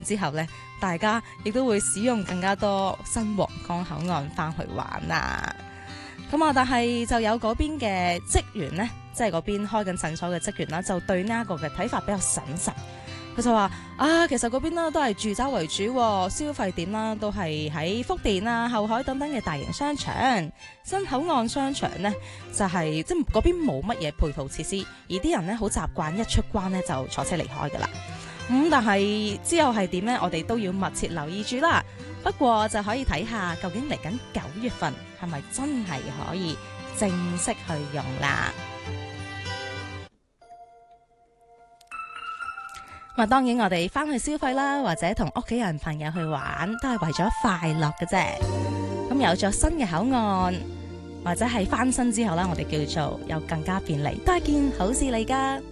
之後呢，大家亦都會使用更加多新皇崗口岸翻去玩啊。咁啊，但係就有嗰邊嘅職員呢，即係嗰邊開緊診所嘅職員啦，就對呢一個嘅睇法比較審慎。佢就話啊，其實嗰邊呢都係住宅為主，消費點啦都係喺福田啊、後海等等嘅大型商場。新口岸商場呢，就係即係嗰邊冇乜嘢配套設施，而啲人呢好習慣一出關呢就坐車離開噶啦。但係之後係點呢？我哋都要密切留意住啦。不過就可以睇下究竟嚟緊9月份係咪真係可以正式去用啦。當然我哋翻去消費啦，或者同屋企人朋友去玩，都係為咗快樂嘅啫。咁有咗新嘅口岸，或者係翻新之後啦，我哋叫做有更加便利，都係件好事嚟噶。